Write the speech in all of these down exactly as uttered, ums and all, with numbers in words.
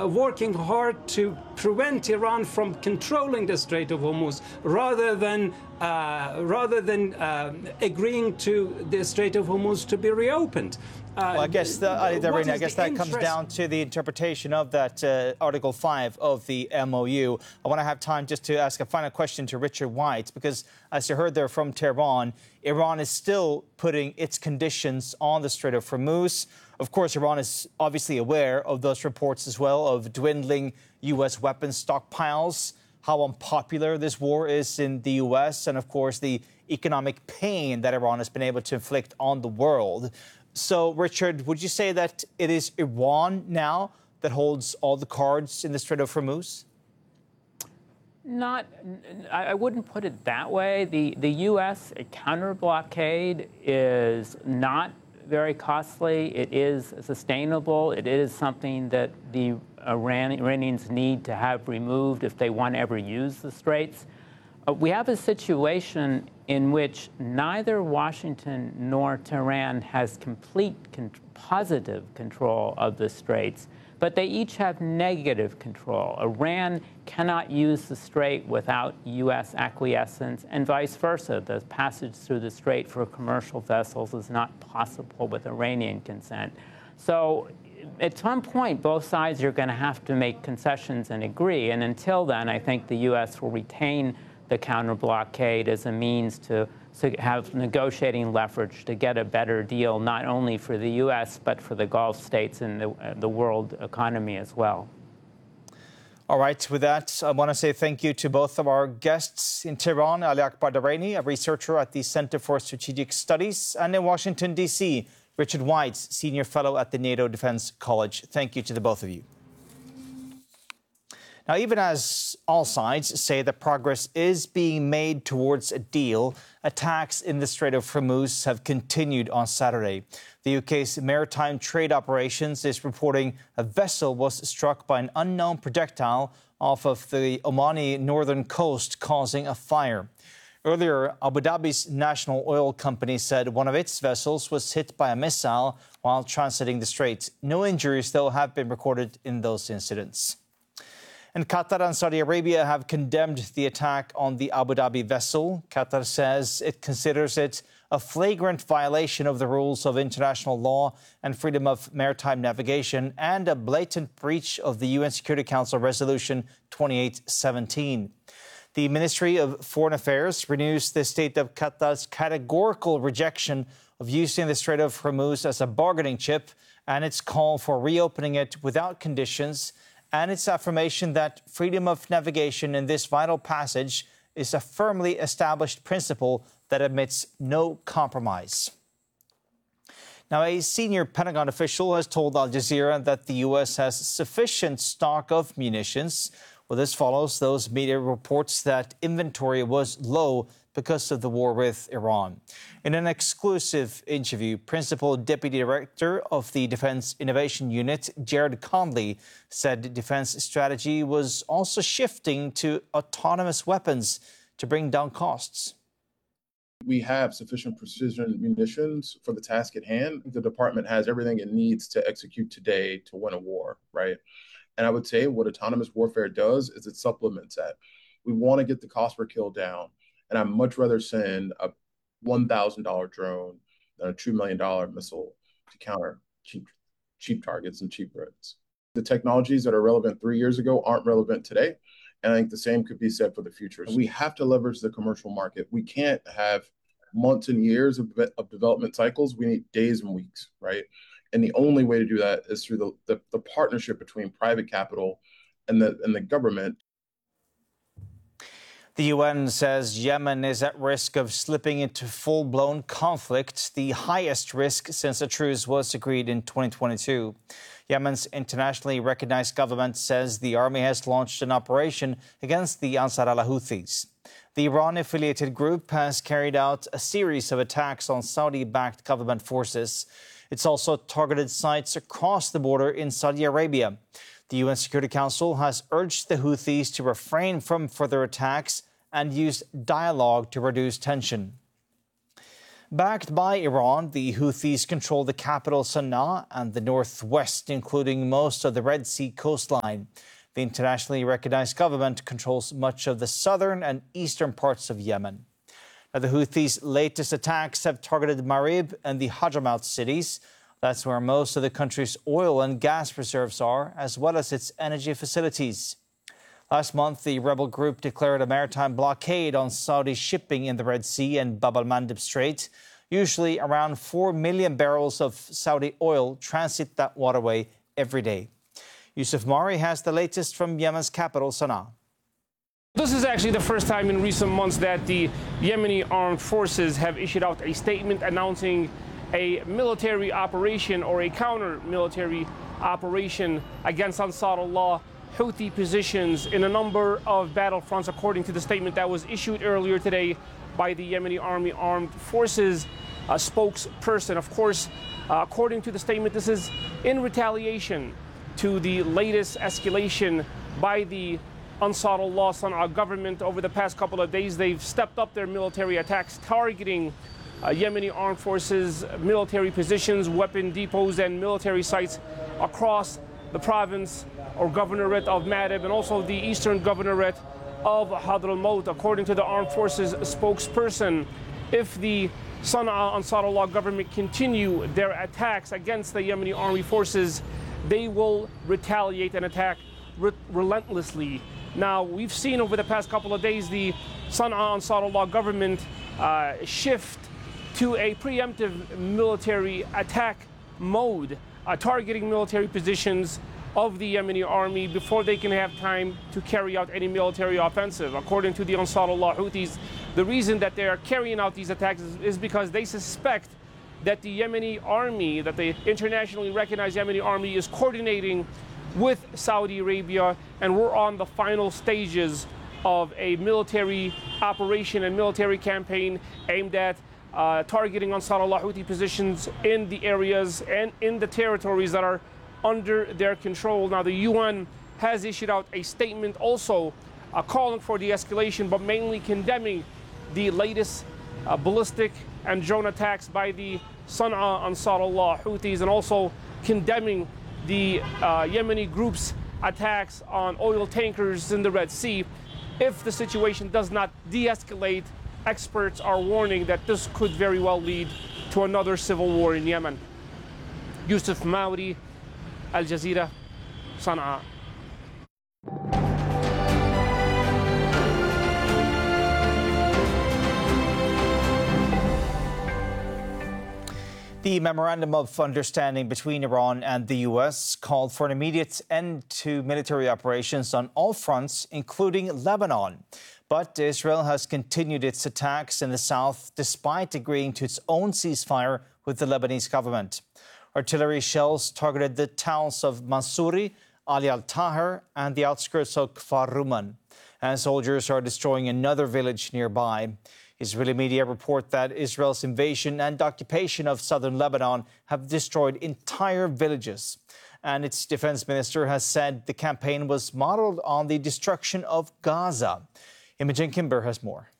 working hard to prevent Iran from controlling the Strait of Hormuz rather than uh, rather than uh, agreeing to the Strait of Hormuz to be reopened. Uh, well, I guess, the, Ali Daraini, I guess that interest? comes down to the interpretation of that uh, Article five of the M O U. I want to have time just to ask a final question to Richard White, because as you heard there from Tehran, Iran is still putting its conditions on the Strait of Hormuz. Of course, Iran is obviously aware of those reports as well of dwindling U S weapons stockpiles, how unpopular this war is in the U S, and of course the economic pain that Iran has been able to inflict on the world. So, Richard, would you say that it is Iran now that holds all the cards in the Strait of Hormuz? Not, I wouldn't put it that way. The, the U S counter blockade is not very costly. It is sustainable. It is something that the Iran, Iranians need to have removed if they want to ever use the straits. Uh, we have a situation in which neither Washington nor Tehran has complete con positive control of the straits, but they each have negative control. Iran cannot use the strait without U S acquiescence, and vice versa. The passage through the strait for commercial vessels is not possible with Iranian consent. So at some point, both sides are going to have to make concessions and agree. And until then, I think the U S will retain the counter blockade as a means to, to have negotiating leverage to get a better deal, not only for the U S, but for the Gulf states and the, uh, the world economy as well. All right. With that, I want to say thank you to both of our guests in Tehran, Ali Akbar Daraini, a researcher at the Center for Strategic Studies, and in Washington, D C, Richard White, Senior Fellow at the NATO Defense College. Thank you to the both of you. Now, even as all sides say that progress is being made towards a deal, attacks in the Strait of Hormuz have continued on Saturday. The U K's Maritime Trade Operations is reporting a vessel was struck by an unknown projectile off of the Omani northern coast, causing a fire. Earlier, Abu Dhabi's national oil company said one of its vessels was hit by a missile while transiting the strait. No injuries, though, have been recorded in those incidents. And Qatar and Saudi Arabia have condemned the attack on the Abu Dhabi vessel. Qatar says it considers it a flagrant violation of the rules of international law and freedom of maritime navigation and a blatant breach of the U N Security Council Resolution twenty-eight seventeen. The Ministry of Foreign Affairs renews the state of Qatar's categorical rejection of using the Strait of Hormuz as a bargaining chip and its call for reopening it without conditions, and its affirmation that freedom of navigation in this vital passage is a firmly established principle that admits no compromise. Now, a senior Pentagon official has told Al Jazeera that the U S has sufficient stock of munitions. Well, this follows those media reports that inventory was low because of the war with Iran. In an exclusive interview, Principal Deputy Director of the Defense Innovation Unit, Jared Conley, said defense strategy was also shifting to autonomous weapons to bring down costs. We have sufficient precision munitions for the task at hand. The department has everything it needs to execute today to win a war, right? And I would say what autonomous warfare does is it supplements that. We want to get the cost per kill down. And I'd much rather send a one thousand dollar drone than a two million dollar missile to counter cheap, cheap targets and cheap threats. The technologies that are relevant three years ago aren't relevant today. And I think the same could be said for the future. We have to leverage the commercial market. We can't have months and years of, of development cycles. We need days and weeks, right? And the only way to do that is through the, the, the partnership between private capital and the, and the government. The U N says Yemen is at risk of slipping into full-blown conflict, the highest risk since a truce was agreed in twenty twenty-two. Yemen's internationally recognized government says the army has launched an operation against the Ansar al-Houthis. The Iran-affiliated group has carried out a series of attacks on Saudi-backed government forces. It's also targeted sites across the border in Saudi Arabia. The U N Security Council has urged the Houthis to refrain from further attacks and use dialogue to reduce tension. Backed by Iran, the Houthis control the capital Sana'a and the northwest, including most of the Red Sea coastline. The internationally recognized government controls much of the southern and eastern parts of Yemen. Now, the Houthis' latest attacks have targeted Marib and the Hadramaut cities. That's where most of the country's oil and gas reserves are, as well as its energy facilities. Last month, the rebel group declared a maritime blockade on Saudi shipping in the Red Sea and Bab al-Mandeb Strait. Usually around four million barrels of Saudi oil transit that waterway every day. Yusuf Mari has the latest from Yemen's capital, Sana'a. This is actually the first time in recent months that the Yemeni armed forces have issued out a statement announcing a military operation or a counter-military operation against Ansarullah Houthi positions in a number of battlefronts, according to the statement that was issued earlier today by the Yemeni Army Armed Forces uh, spokesperson. Of course, uh, according to the statement, this is in retaliation to the latest escalation by the Ansarullah Sana'a government. Over the past couple of days, they've stepped up their military attacks, targeting uh, Yemeni armed forces, military positions, weapon depots, and military sites across the province or governorate of Marib and also the eastern governorate of Hadramaut. According to the armed forces spokesperson, if the Sana'a Ansarullah government continue their attacks against the Yemeni army forces, they will retaliate and attack re relentlessly. Now, we've seen over the past couple of days the Sana'a Ansarullah government uh, shift to a preemptive military attack mode, uh, targeting military positions of the Yemeni army before they can have time to carry out any military offensive. According to the Ansarullah Houthis, the reason that they are carrying out these attacks is, is because they suspect that the Yemeni army, that the internationally recognized Yemeni army is coordinating with Saudi Arabia, and we're on the final stages of a military operation and military campaign aimed at uh, targeting Ansarullah Houthi positions in the areas and in the territories that are under their control. Now, the U N has issued out a statement also uh, calling for de-escalation, but mainly condemning the latest uh, ballistic and drone attacks by the Sana'a Ansarullah Houthis, and also condemning the uh, Yemeni group's attacks on oil tankers in the Red Sea. If the situation does not de-escalate, experts are warning that this could very well lead to another civil war in Yemen. Yusuf Mauri, Al Jazeera, Sana'a. The Memorandum of Understanding between Iran and the U S called for an immediate end to military operations on all fronts, including Lebanon. But Israel has continued its attacks in the south despite agreeing to its own ceasefire with the Lebanese government. Artillery shells targeted the towns of Mansouri, Ali al-Tahir, and the outskirts of Kfar Ruman. And soldiers are destroying another village nearby. Israeli media report that Israel's invasion and occupation of southern Lebanon have destroyed entire villages. And its defense minister has said the campaign was modeled on the destruction of Gaza. Imogen Kimber has more.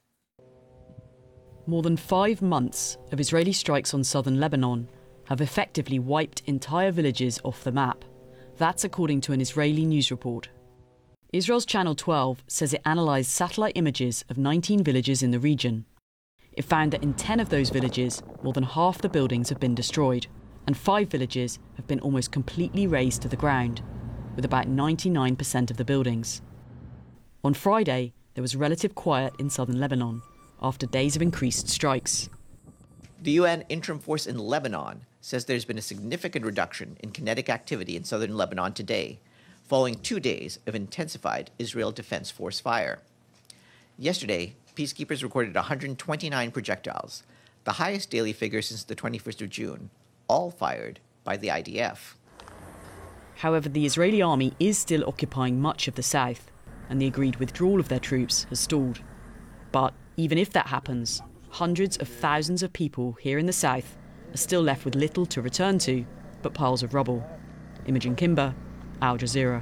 More than five months of Israeli strikes on southern Lebanon have effectively wiped entire villages off the map. That's according to an Israeli news report. Israel's Channel twelve says it analysed satellite images of nineteen villages in the region. It found that in ten of those villages, more than half the buildings have been destroyed, and five villages have been almost completely razed to the ground, with about ninety-nine percent of the buildings. On Friday, there was relative quiet in southern Lebanon after days of increased strikes. The U N Interim Force in Lebanon says there's been a significant reduction in kinetic activity in southern Lebanon today, following two days of intensified Israel Defense Force fire. Yesterday, peacekeepers recorded one hundred twenty-nine projectiles, the highest daily figure since the twenty-first of June, all fired by the I D F. However, the Israeli army is still occupying much of the south, and the agreed withdrawal of their troops has stalled. But even if that happens, hundreds of thousands of people here in the south are still left with little to return to but piles of rubble. Imogen Kimber, Al Jazeera.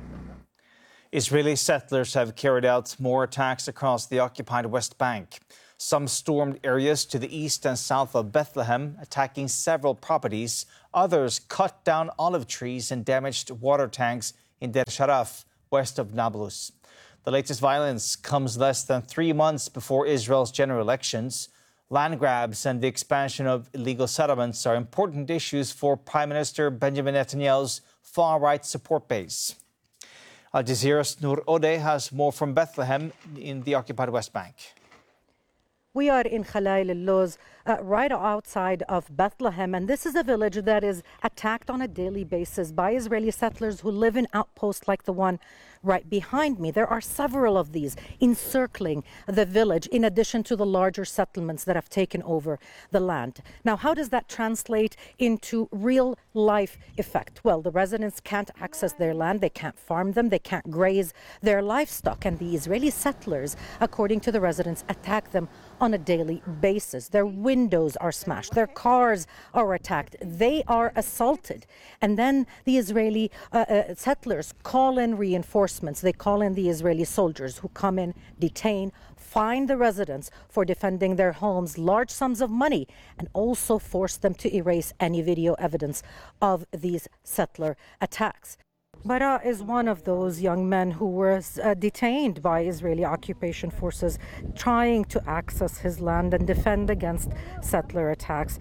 Israeli settlers have carried out more attacks across the occupied West Bank. Some stormed areas to the east and south of Bethlehem, attacking several properties. Others cut down olive trees and damaged water tanks in Deir Sharaf, west of Nablus. The latest violence comes less than three months before Israel's general elections. Land grabs and the expansion of illegal settlements are important issues for Prime Minister Benjamin Netanyahu's far-right support base. Al Jazeera's Noor Odeh has more from Bethlehem in the occupied West Bank. We are in Khalail al-Luz, uh, right outside of Bethlehem, and this is a village that is attacked on a daily basis by Israeli settlers who live in outposts like the one right behind me. There are several of these encircling the village, in addition to the larger settlements that have taken over the land. Now, how does that translate into real life effect? Well, the residents can't access their land, they can't farm them, they can't graze their livestock, and the Israeli settlers, according to the residents, attack them on a daily basis. Their windows are smashed, their cars are attacked, they are assaulted. And then the Israeli uh, uh, settlers call in reinforcements. They call in the Israeli soldiers who come in, detain, fine the residents for defending their homes large sums of money, and also force them to erase any video evidence of these settler attacks. Bara is one of those young men who was uh, detained by Israeli occupation forces trying to access his land and defend against settler attacks.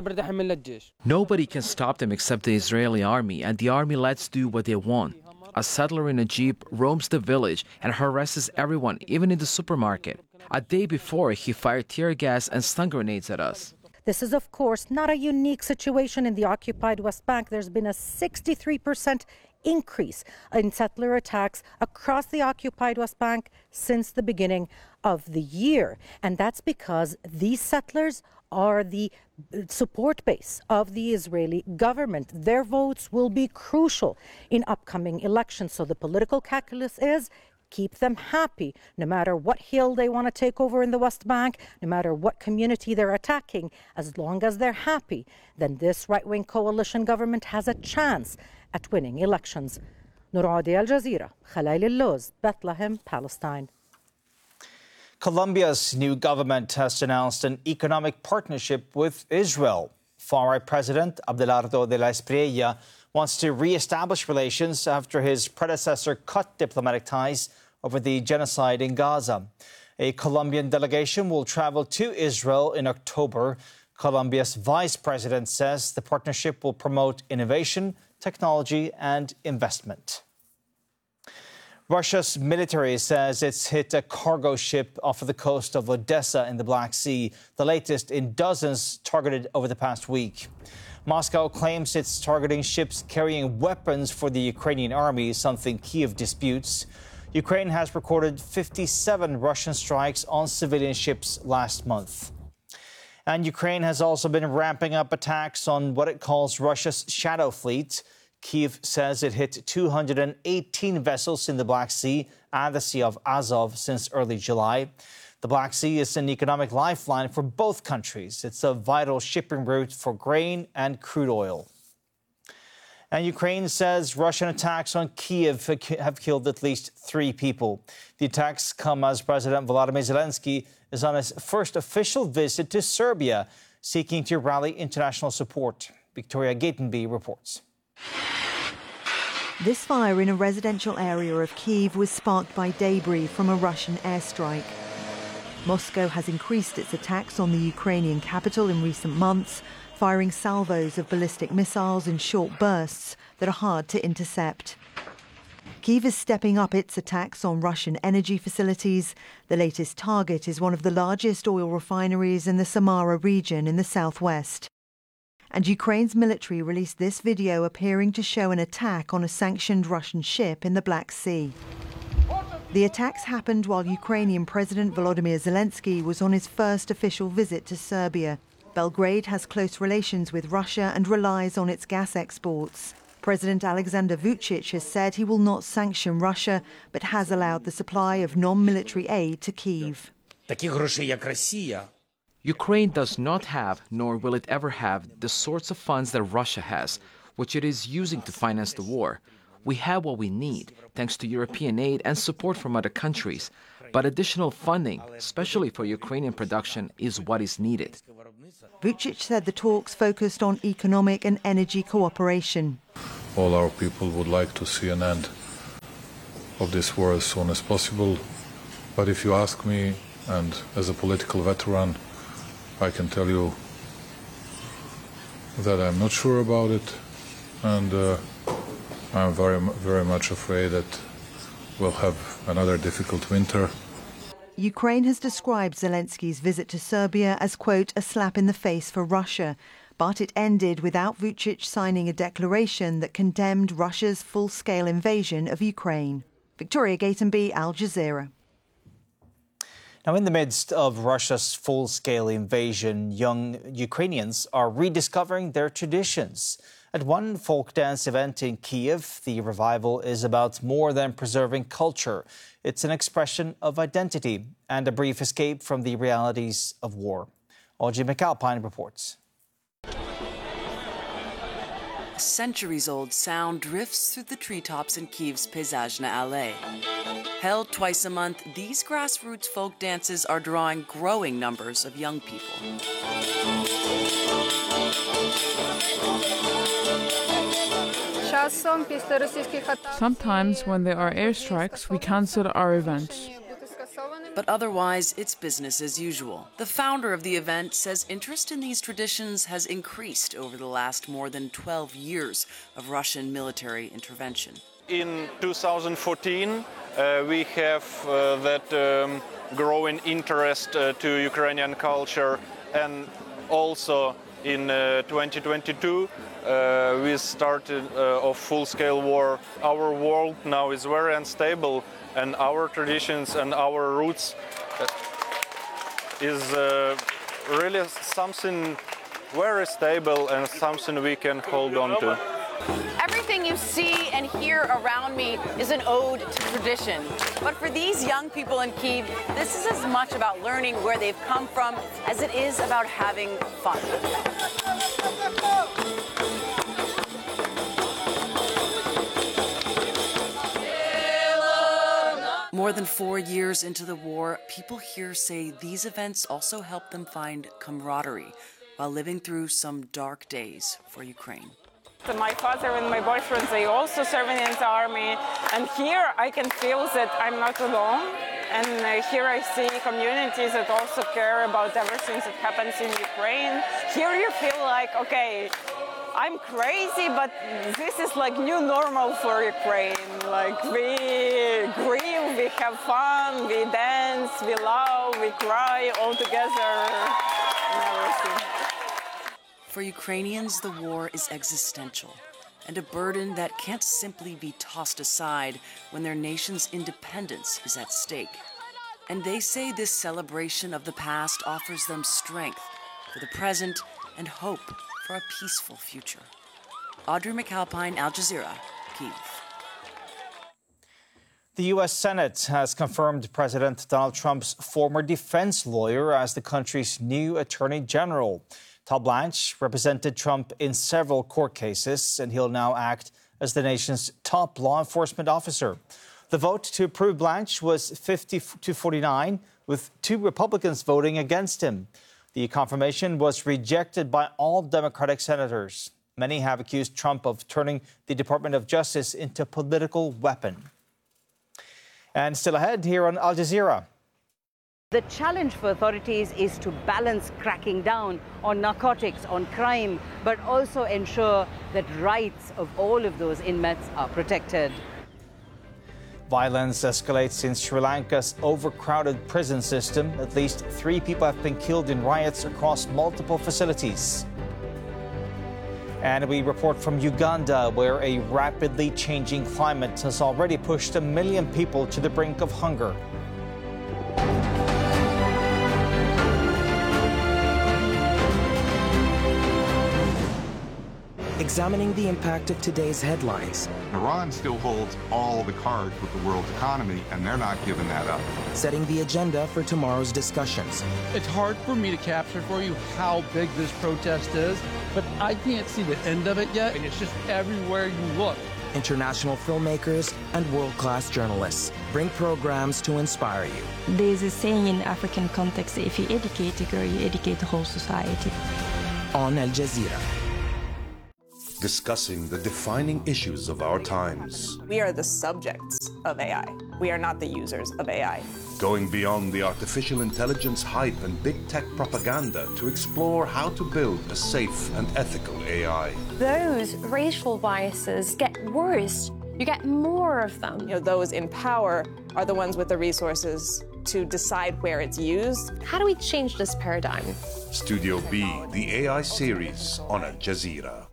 Nobody can stop them except the Israeli army, and the army lets do what they want. A settler in a jeep roams the village and harasses everyone, even in the supermarket. A day before, he fired tear gas and stun grenades at us. This is, of course, not a unique situation in the occupied West Bank. There's been a sixty-three percent increase in settler attacks across the occupied West Bank since the beginning of the year. And that's because these settlers are the support base of the Israeli government. Their votes will be crucial in upcoming elections. So the political calculus is keep them happy, no matter what hill they want to take over in the West Bank, no matter what community they're attacking. As long as they're happy, then this right-wing coalition government has a chance at winning elections. Noor Odeh, Al Jazeera, Khalail al-Luz, Bethlehem, Palestine. Colombia's new government has announced an economic partnership with Israel. Far-right President Abelardo de la Espriella wants to re-establish relations after his predecessor cut diplomatic ties over the genocide in Gaza. A Colombian delegation will travel to Israel in October. Colombia's vice president says the partnership will promote innovation, technology and investment. Russia's military says it's hit a cargo ship off of the coast of Odessa in the Black Sea, the latest in dozens targeted over the past week. Moscow claims it's targeting ships carrying weapons for the Ukrainian army, something Kyiv disputes. Ukraine has recorded fifty-seven Russian strikes on civilian ships last month. And Ukraine has also been ramping up attacks on what it calls Russia's shadow fleet. Kyiv says it hit two hundred eighteen vessels in the Black Sea and the Sea of Azov since early July. The Black Sea is an economic lifeline for both countries. It's a vital shipping route for grain and crude oil. And Ukraine says Russian attacks on Kyiv have killed at least three people. The attacks come as President Volodymyr Zelensky is on his first official visit to Serbia, seeking to rally international support. Victoria Gatenby reports. This fire in a residential area of Kyiv was sparked by debris from a Russian airstrike. Moscow has increased its attacks on the Ukrainian capital in recent months, firing salvos of ballistic missiles in short bursts that are hard to intercept. Kyiv is stepping up its attacks on Russian energy facilities. The latest target is one of the largest oil refineries in the Samara region in the southwest. And Ukraine's military released this video appearing to show an attack on a sanctioned Russian ship in the Black Sea. The attacks happened while Ukrainian President Volodymyr Zelensky was on his first official visit to Serbia. Belgrade has close relations with Russia and relies on its gas exports. President Alexander Vucic has said he will not sanction Russia, but has allowed the supply of non-military aid to Kyiv. Ukraine does not have, nor will it ever have, the sorts of funds that Russia has, which it is using to finance the war. We have what we need, thanks to European aid and support from other countries. But additional funding, especially for Ukrainian production, is what is needed. Vučić said the talks focused on economic and energy cooperation. All our people would like to see an end of this war as soon as possible. But if you ask me, and as a political veteran, I can tell you that I'm not sure about it, and uh, I'm very, very much afraid that we'll have another difficult winter. Ukraine has described Zelensky's visit to Serbia as, quote, a slap in the face for Russia. But it ended without Vučić signing a declaration that condemned Russia's full-scale invasion of Ukraine. Victoria Gatenby, Al Jazeera. Now, in the midst of Russia's full-scale invasion, young Ukrainians are rediscovering their traditions. At one folk dance event in Kyiv, the revival is about more than preserving culture. It's an expression of identity and a brief escape from the realities of war. Audrey McAlpine reports. A centuries-old sound drifts through the treetops in Kyiv's Peyzajna Alley. Held twice a month, these grassroots folk dances are drawing growing numbers of young people. Sometimes when there are airstrikes, we cancel our events. But otherwise, it's business as usual. The founder of the event says interest in these traditions has increased over the last more than twelve years of Russian military intervention. In two thousand fourteen, uh, we have uh, that um, growing interest uh, to Ukrainian culture, and also in uh, twenty twenty-two, uh, we started uh, a full-scale war. Our world now is very unstable, and our traditions and our roots uh, is uh, really something very stable and something we can hold on to. Everything you see and hear around me is an ode to tradition. But for these young people in Kyiv, this is as much about learning where they've come from as it is about having fun. More than four years into the war, people here say these events also help them find camaraderie while living through some dark days for Ukraine. My father and my boyfriend, they also serving in the army, and here I can feel that I'm not alone, and uh, here I see communities that also care about everything that happens in Ukraine. Here you feel like, okay, I'm crazy, but this is like new normal for Ukraine. Like we grieve, we have fun, we dance, we love, we cry all together and everything. For Ukrainians, the war is existential and a burden that can't simply be tossed aside when their nation's independence is at stake. And they say this celebration of the past offers them strength for the present and hope for a peaceful future. Audrey McAlpine, Al Jazeera, Kyiv. The U S Senate has confirmed President Donald Trump's former defense lawyer as the country's new Attorney General. Todd Blanche represented Trump in several court cases, and he'll now act as the nation's top law enforcement officer. The vote to approve Blanche was fifty to forty-nine, with two Republicans voting against him. The confirmation was rejected by all Democratic senators. Many have accused Trump of turning the Department of Justice into a political weapon. And still ahead here on Al Jazeera. The challenge for authorities is to balance cracking down on narcotics, on crime, but also ensure that rights of all of those inmates are protected. Violence escalates in Sri Lanka's overcrowded prison system. At least three people have been killed in riots across multiple facilities. And we report from Uganda, where a rapidly changing climate has already pushed a million people to the brink of hunger. Examining the impact of today's headlines. Iran still holds all the cards with the world's economy, and they're not giving that up. Setting the agenda for tomorrow's discussions. It's hard for me to capture for you how big this protest is, but I can't see the end of it yet, and it's just everywhere you look. international filmmakers, and world-class journalists bring programs to inspire you. There's a saying in African context, if you educate a girl, you educate the whole society. On Al Jazeera. Discussing the defining issues of our times. We are the subjects of A I. We are not the users of A I. Going beyond the artificial intelligence hype and big tech propaganda to explore how to build a safe and ethical A I. Those racial biases get worse. You get more of them. You know, those in power are the ones with the resources to decide where it's used. How do we change this paradigm? Studio B, the A I series on Al Jazeera.